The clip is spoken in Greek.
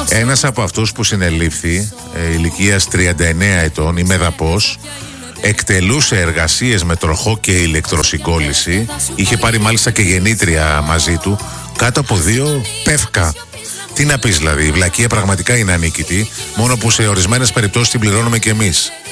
Ένας από αυτούς που συνελήφθη, ηλικίας 39 ετών, η Μεδαπός, εκτελούσε εργασίες με τροχό και ηλεκτροσυγκόλληση. Είχε πάρει μάλιστα και γεννήτρια μαζί του, κάτω από 2 πεύκα. Τι να πεις δηλαδή, η βλακεία πραγματικά είναι ανίκητη, μόνο που σε ορισμένες περιπτώσεις την πληρώνουμε κι εμείς.